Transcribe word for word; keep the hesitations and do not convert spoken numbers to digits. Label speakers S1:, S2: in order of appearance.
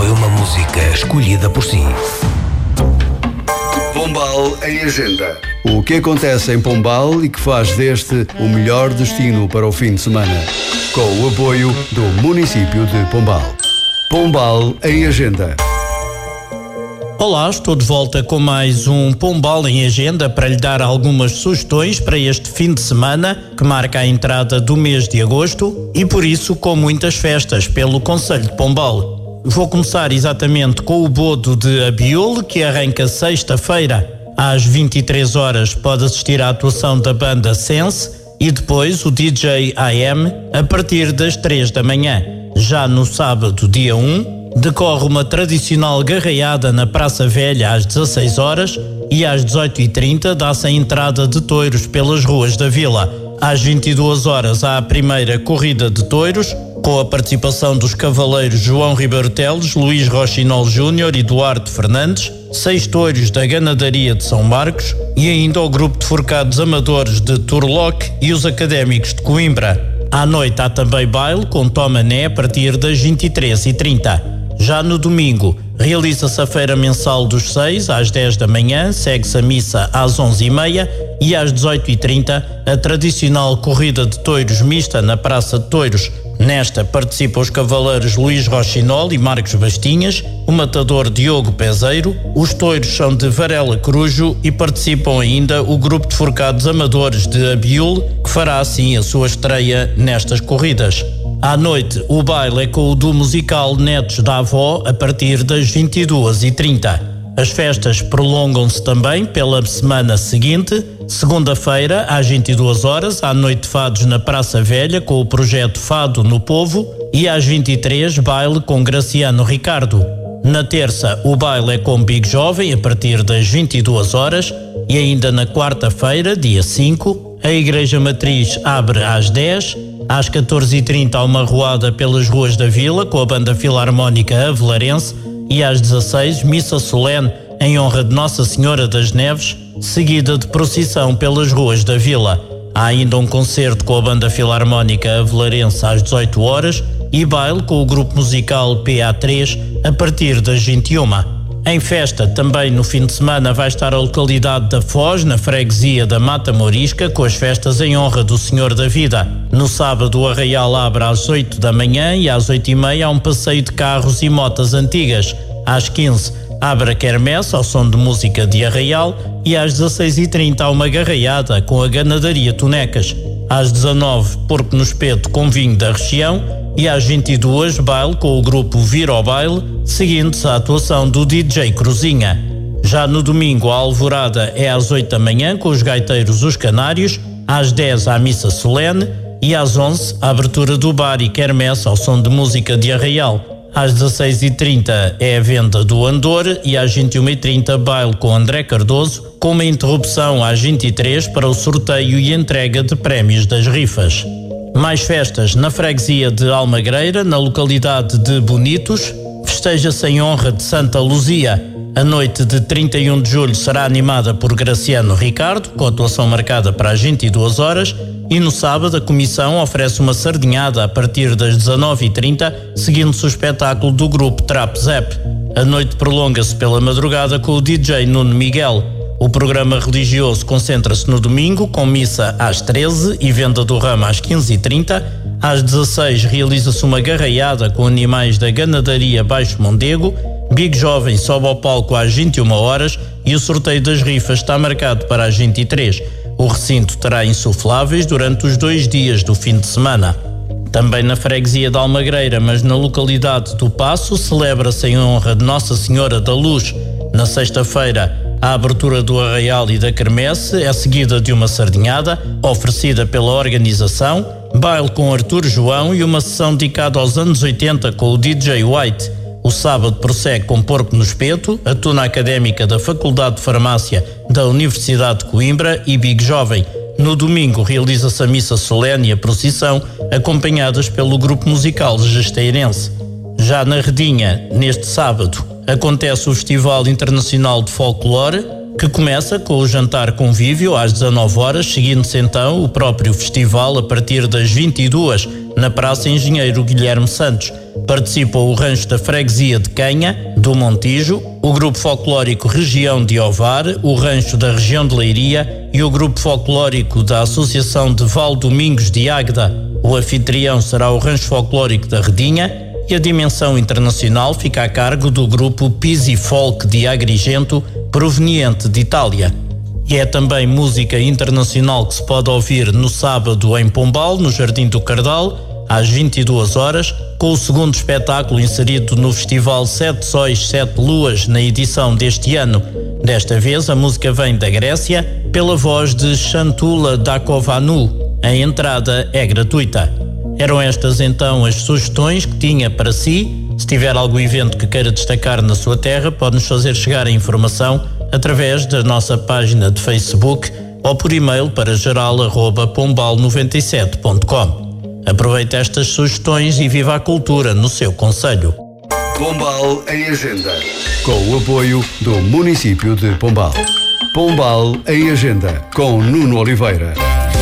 S1: foi uma música escolhida por si.
S2: Pombal em Agenda. O que acontece em Pombal e que faz deste o melhor destino para o fim de semana. Com o apoio do município de Pombal. Pombal em Agenda.
S3: Olá, estou de volta com mais um Pombal em Agenda para lhe dar algumas sugestões para este fim de semana que marca a entrada do mês de agosto e por isso com muitas festas pelo concelho de Pombal. Vou começar exatamente com o Bodo de Abiúl, que arranca sexta-feira às vinte e três horas. Pode assistir à atuação da banda Sense e depois o D J A M a partir das três da manhã. Já no sábado, dia um, decorre uma tradicional garraiada na Praça Velha às dezasseis horas e às dezoito e trinta dá-se a entrada de touros pelas ruas da vila. Às vinte e duas horas há a primeira corrida de touros, com a participação dos cavaleiros João Ribeiro Teles, Luís Rochinol Júnior e Duarte Fernandes, seis touros da Ganadaria de São Marcos e ainda o grupo de forcados amadores de Turlock e os académicos de Coimbra. À noite há também baile com Tomané a partir das vinte e três e trinta. Já no domingo, realiza-se a feira mensal dos seis às dez da manhã, segue-se a missa às onze e meia e às dezoito e trinta a tradicional corrida de touros mista na Praça de Touros. Nesta participam os cavaleiros Luís Rochinol e Marcos Bastinhas, o matador Diogo Peseiro, os touros são de Varela Corujo e participam ainda o grupo de forcados amadores de Abiúl, que fará assim a sua estreia nestas corridas. À noite, o baile é com o do musical Netos da Avó a partir das vinte e duas e trinta. As festas prolongam-se também pela semana seguinte. Segunda-feira, às vinte e duas horas, há noite de fados na Praça Velha com o projeto Fado no Povo e às vinte e três, baile com Graciano Ricardo. Na terça, o baile é com Big Jovem a partir das vinte e duas horas e ainda na quarta-feira, dia cinco, a Igreja Matriz abre às dez. Às catorze e trinta há uma ruada pelas ruas da vila com a banda filarmónica Avelarense e às dezasseis, missa solene em honra de Nossa Senhora das Neves, seguida de procissão pelas ruas da vila. Há ainda um concerto com a banda filarmónica Avelarense às dezoito horas e baile com o grupo musical P A três a partir das vinte e uma. Em festa, também no fim de semana, vai estar a localidade da Foz, na freguesia da Mata Morisca, com as festas em honra do Senhor da Vida. No sábado, o Arraial abre às oito da manhã e às oito e meia há um passeio de carros e motas antigas. Às quinze, abre a quermesse ao som de música de Arraial e às dezasseis e trinta há uma garraiada com a Ganadaria Tonecas. Às dezanove, porco no espeto com vinho da região e às vinte e duas, baile com o grupo Vira ao Baile, seguindo-se a atuação do D J Cruzinha. Já no domingo, a alvorada é às oito da manhã com os gaiteiros Os Canários, às dez a missa solene e às onze a abertura do bar e quermesse ao som de música de Arraial. Às dezasseis e trinta é a venda do Andor e às vinte e uma e trinta baile com André Cardoso, com uma interrupção às vinte e três para o sorteio e entrega de prémios das rifas. Mais festas na freguesia de Almagreira, na localidade de Bonitos. Festeja-se em honra de Santa Luzia. A noite de trinta e um de julho será animada por Graciano Ricardo, com atuação marcada para as vinte e duas horas, e no sábado a comissão oferece uma sardinhada a partir das dezanove e trinta, seguindo-se o espetáculo do grupo Trap Zap. A noite prolonga-se pela madrugada com o D J Nuno Miguel. O programa religioso concentra-se no domingo, com missa às treze e venda do ramo às quinze e trinta. Às dezasseis realiza-se uma garraiada com animais da Ganadaria Baixo Mondego. Big Jovem sobe ao palco às vinte e uma horas e o sorteio das rifas está marcado para as vinte e três. O recinto terá insufláveis durante os dois dias do fim de semana. Também na freguesia de Almagreira, mas na localidade do Paço, celebra-se em honra de Nossa Senhora da Luz. Na sexta-feira, a abertura do Arraial e da Quermesse é seguida de uma sardinhada, oferecida pela organização, baile com Artur João e uma sessão dedicada aos anos oitenta com o D J White. O sábado prossegue com Porco no Espeto, a tuna académica da Faculdade de Farmácia da Universidade de Coimbra e Big Jovem. No domingo realiza-se a missa solene e a procissão, acompanhadas pelo grupo musical Gesteirense. Já na Redinha, neste sábado, acontece o Festival Internacional de Folclore, que começa com o jantar convívio às dezanove horas, seguindo-se então o próprio festival a partir das vinte e duas, na Praça Engenheiro Guilherme Santos. Participam o Rancho da Freguesia de Canha, do Montijo, o Grupo Folclórico Região de Ovar, o Rancho da Região de Leiria e o Grupo Folclórico da Associação de Valdomingos de Águeda. O anfitrião será o Rancho Folclórico da Redinha e a dimensão internacional fica a cargo do Grupo Pisi Folk de Agrigento, proveniente de Itália. E é também música internacional que se pode ouvir no sábado em Pombal, no Jardim do Cardal, às vinte e duas horas, com o segundo espetáculo inserido no Festival Sete Sóis, Sete Luas, na edição deste ano. Desta vez, a música vem da Grécia, pela voz de Chantula Dakovanu. A entrada é gratuita. Eram estas então as sugestões que tinha para si. Se tiver algum evento que queira destacar na sua terra, pode-nos fazer chegar a informação através da nossa página de Facebook ou por e-mail para geral arroba pombal noventa e sete ponto com. Aproveite estas sugestões e viva a cultura no seu concelho.
S2: Pombal em Agenda, com o apoio do município de Pombal. Pombal em Agenda, com Nuno Oliveira.